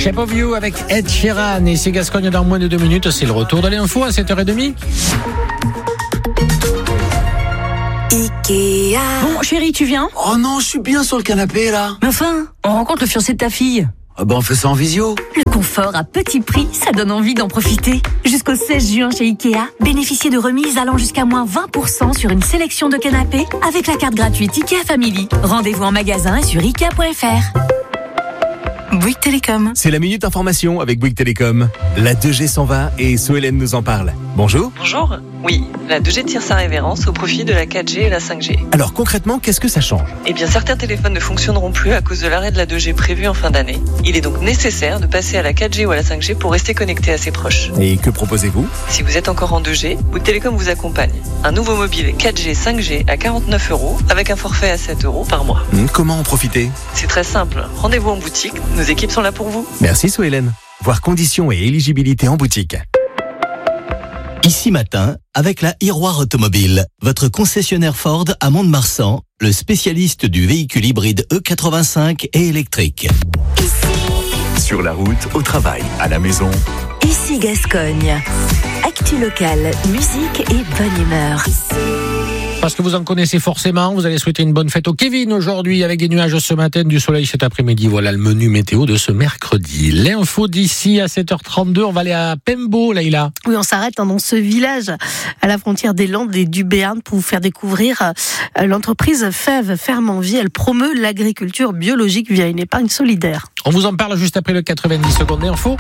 Shape of You avec Ed Sheeran. Et c'est Gascogne dans moins de 2 minutes. C'est le retour de l'info à 7h30. Ikea. Bon, chérie, tu viens ? Oh non, je suis bien sur le canapé là. Mais enfin, on rencontre le fiancé de ta fille. Ah bah on fait ça en visio. Le confort à petit prix, ça donne envie d'en profiter. Jusqu'au 16 juin chez Ikea, bénéficiez de remises allant jusqu'à moins 20% sur une sélection de canapés avec la carte gratuite Ikea Family. Rendez-vous en magasin et sur Ikea.fr. Bouygues Télécom. C'est la Minute Information avec Bouygues Télécom. La 2G s'en va et Sohélène nous en parle. Bonjour. Bonjour. Oui, la 2G tire sa révérence au profit de la 4G et la 5G. Alors concrètement, qu'est-ce que ça change ? Eh bien, certains téléphones ne fonctionneront plus à cause de l'arrêt de la 2G prévu en fin d'année. Il est donc nécessaire de passer à la 4G ou à la 5G pour rester connecté à ses proches. Et que proposez-vous ? Si vous êtes encore en 2G, Bouygues Télécom vous accompagne. Un nouveau mobile 4G, 5G à 49 € avec un forfait à 7 € par mois. Comment en profiter ? C'est très simple. Rendez-vous en boutique. Nos équipes sont là pour vous. Merci Sohélène. Voir conditions et éligibilité en boutique. Ici matin, avec la Iroir Automobile, votre concessionnaire Ford à Mont-de-Marsan, le spécialiste du véhicule hybride E85 et électrique. Sur la route, au travail, à la maison. Ici Gascogne. Actu locale, musique et bonne humeur. Parce que vous en connaissez forcément, vous allez souhaiter une bonne fête au Kevin aujourd'hui avec des nuages ce matin, du soleil cet après-midi. Voilà le menu météo de ce mercredi. L'info d'ici à 7h32, on va aller à Pembo, Leïla. Oui, on s'arrête dans ce village à la frontière des Landes et du Béarn pour vous faire découvrir l'entreprise Fève Ferme en Vie. Elle promeut l'agriculture biologique via une épargne solidaire. On vous en parle juste après le 90 secondes d'info.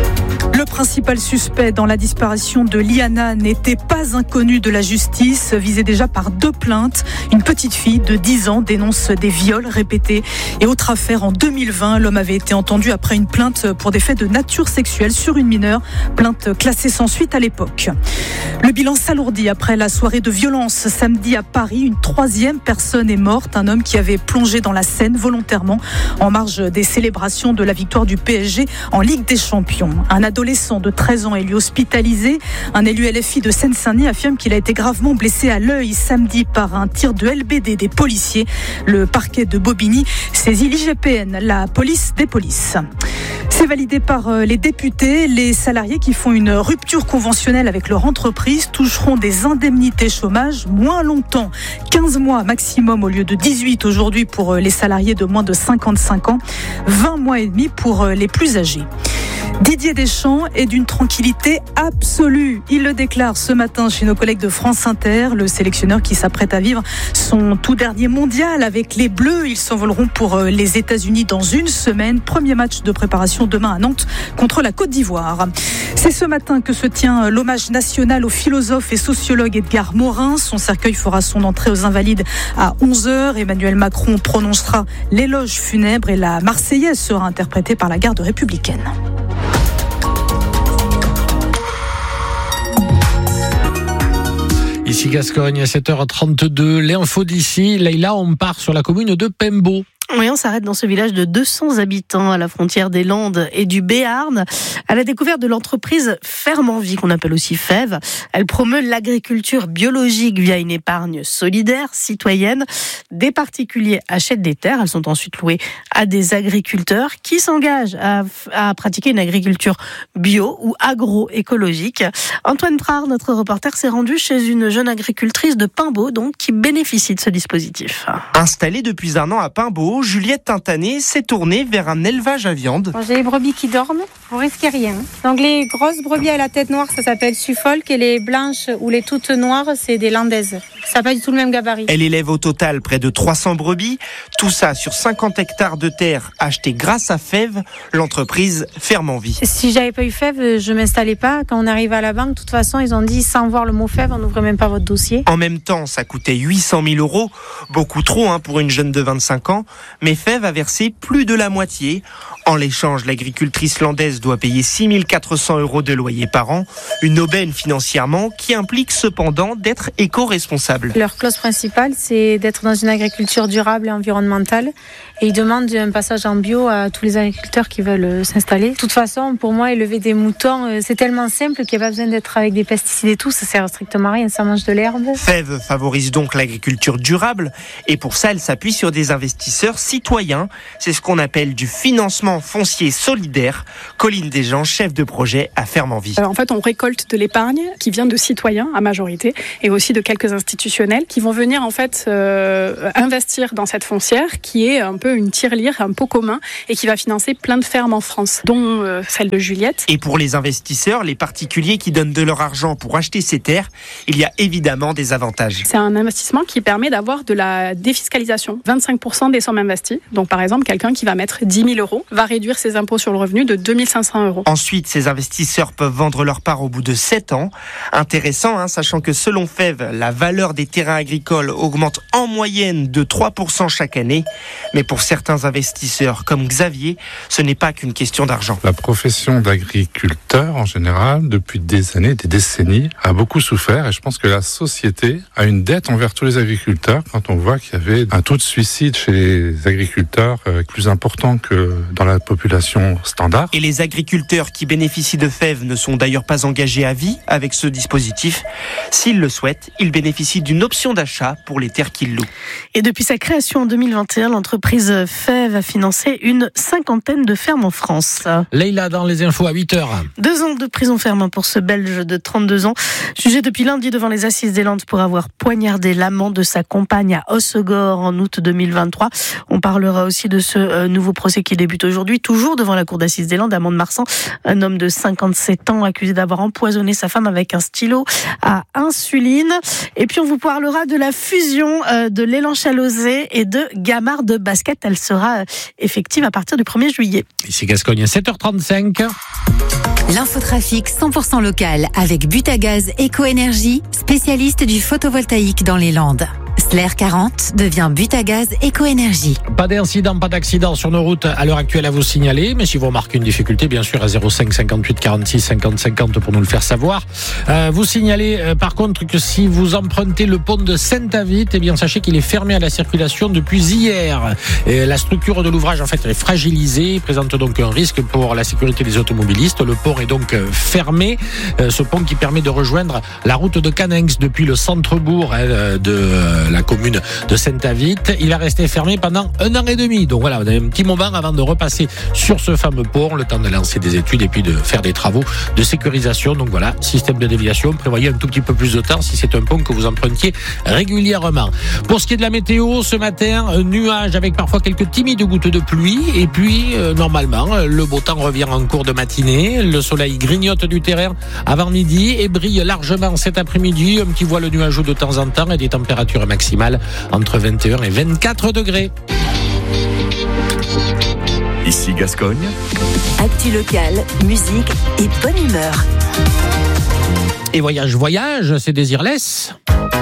Le principal suspect dans la disparition de Liana n'était pas inconnu de la justice, visé déjà par 2 plaintes. Une petite fille de 10 ans dénonce des viols répétés. Et autre affaire, en 2020, l'homme avait été entendu après une plainte pour des faits de nature sexuelle sur une mineure, plainte classée sans suite à l'époque. Le bilan s'alourdit après la soirée de violence samedi à Paris. Une 3e personne est morte, un homme qui avait plongé dans la Seine volontairement en marge des célébrations de la victoire du PSG en Ligue des Champions. Un adolescent de 13 ans est lui hospitalisé. Un élu LFI de Seine-Saint-Denis affirme qu'il a été gravement blessé à l'œil samedi par un tir de LBD des policiers. Le parquet de Bobigny saisit l'IGPN, la police des polices. C'est validé par les députés. Les salariés qui font une rupture conventionnelle avec leur entreprise toucheront des indemnités chômage moins longtemps. 15 mois maximum au lieu de 18 aujourd'hui pour les salariés de moins de 55 ans. 20 mois et demi pour les plus âgés. Didier Deschamps est d'une tranquillité absolue. Il le déclare ce matin chez nos collègues de France Inter. Le sélectionneur qui s'apprête à vivre son tout dernier mondial avec les Bleus. Ils s'envoleront pour les États-Unis dans une semaine. Premier match de préparation demain à Nantes contre la Côte d'Ivoire. C'est ce matin que se tient l'hommage national au philosophe et sociologue Edgar Morin. Son cercueil fera son entrée aux Invalides à 11h. Emmanuel Macron prononcera l'éloge funèbre et la Marseillaise sera interprétée par la garde républicaine. Ici Gascogne, à 7h32, l'info d'ici. Leïla, on part sur la commune de Pembo. Oui, on s'arrête dans ce village de 200 habitants à la frontière des Landes et du Béarn à la découverte de l'entreprise Ferme en Vie, qu'on appelle aussi Fève. Elle promeut l'agriculture biologique via une épargne solidaire, citoyenne. Des particuliers achètent des terres, elles sont ensuite louées à des agriculteurs qui s'engagent à pratiquer une agriculture bio ou agroécologique. Antoine Prard, notre reporter, s'est rendu chez une jeune agricultrice de Pimbaud, donc, qui bénéficie de ce dispositif. Installée depuis 1 an à Pimbaud, Juliette Tintanet s'est tournée vers un élevage à viande. J'ai les brebis qui dorment, vous risquez rien. Donc les grosses brebis à la tête noire, ça s'appelle Suffolk, et les blanches ou les toutes noires, c'est des landaises. Ça n'a pas du tout le même gabarit. Elle élève au total près de 300 brebis, tout ça sur 50 hectares de terre achetés grâce à Fève, l'entreprise Ferme en Vie. Si j'avais pas eu Fève, je m'installais pas. Quand on arrive à la banque, de toute façon, ils ont dit sans voir le mot Fève, on n'ouvrait même pas votre dossier. En même temps, ça coûtait 800 000 €, beaucoup trop pour une jeune de 25 ans. Mais Fève a versé plus de la moitié. En l'échange, l'agricultrice landaise Landaise doit payer 6 400 € de loyer par an. Une aubaine financièrement qui implique cependant d'être éco-responsable. Leur clause principale, c'est d'être dans une agriculture durable et environnementale. Et ils demandent un passage en bio à tous les agriculteurs qui veulent s'installer. De toute façon, pour moi, élever des moutons, c'est tellement simple qu'il n'y a pas besoin d'être avec des pesticides et tout. Ça sert strictement à rien, ça mange de l'herbe. FEV favorise donc l'agriculture durable et pour ça, elle s'appuie sur des investisseurs citoyens. C'est ce qu'on appelle du financement foncier solidaire. Colline Desjean, chef de projet à Ferme en Vie. En fait, on récolte de l'épargne qui vient de citoyens à majorité et aussi de quelques institutionnels qui vont venir en fait investir dans cette foncière qui est un peu une tirelire, un pot commun et qui va financer plein de fermes en France, dont celle de Juliette. Et pour les investisseurs, les particuliers qui donnent de leur argent pour acheter ces terres, il y a évidemment des avantages. C'est un investissement qui permet d'avoir de la défiscalisation. 25% des sommes investies. Donc par exemple, quelqu'un qui va mettre 10 000 € va réduire ses impôts sur le revenu de 2 500 €. Ensuite, ces investisseurs peuvent vendre leur part au bout de 7 ans. Intéressant, sachant que selon FEV, la valeur des terrains agricoles augmente en moyenne de 3% chaque année. Mais pour certains investisseurs comme Xavier, ce n'est pas qu'une question d'argent. La profession d'agriculteur, en général, depuis des années, des décennies, a beaucoup souffert et je pense que la société a une dette envers tous les agriculteurs quand on voit qu'il y avait un taux de suicide chez les agriculteurs plus important que dans la population standard. Et les agriculteurs qui bénéficient de FEV ne sont d'ailleurs pas engagés à vie avec ce dispositif. S'ils le souhaitent, ils bénéficient d'une option d'achat pour les terres qu'ils louent. Et depuis sa création en 2021, l'entreprise FEV a financé une 50aine de fermes en France. Leïla dans les infos à 8h. 2 ans de prison ferme pour ce Belge de 32 ans, jugé depuis lundi devant les Assises des Landes pour avoir poignardé l'amant de sa compagne à Hossegor en août 2023. On parlera aussi de ce nouveau procès qui débute aujourd'hui, toujours devant la cour d'assises des Landes à Mont-de-Marsan. Un homme de 57 ans accusé d'avoir empoisonné sa femme avec un stylo à insuline. Et puis on vous parlera de la fusion de l'Élan Chalozé et de Gamard de Basket. Elle sera effective à partir du 1er juillet. Ici Gascogne, 7h35. L'infotrafic 100% local avec Butagaz Éco-Énergie, spécialiste du photovoltaïque dans les Landes. Slair 40 devient Butagaz Éco-Énergie. Pas d'incident, pas d'accident sur nos routes à l'heure actuelle à vous signaler, mais si vous remarquez une difficulté, bien sûr à 05 58 46 50 50 pour nous le faire savoir. Vous signalez par contre que si vous empruntez le pont de Saint-Avit, eh bien sachez qu'il est fermé à la circulation depuis hier. Et la structure de l'ouvrage en fait est fragilisée, présente donc un risque pour la sécurité des automobilistes. Le pont est donc fermé, ce pont qui permet de rejoindre la route de Canninx depuis le centre-bourg de la commune de Saint-Avit. Il va rester fermé pendant 1 an et demi. Donc voilà, on a un petit moment avant de repasser sur ce fameux pont, le temps de lancer des études et puis de faire des travaux de sécurisation. Donc voilà, système de déviation, prévoyez un tout petit peu plus de temps si c'est un pont que vous empruntiez régulièrement. Pour ce qui est de la météo, ce matin, nuage avec parfois quelques timides gouttes de pluie et puis normalement, le beau temps revient en cours de matinée. Le soleil grignote du terrain avant midi et brille largement cet après-midi. Un petit voile nuageux de temps en temps et des températures maximale entre 21 et 24 degrés. Ici Gascogne. Actu local, musique et bonne humeur. Et voyage, c'est Désirless.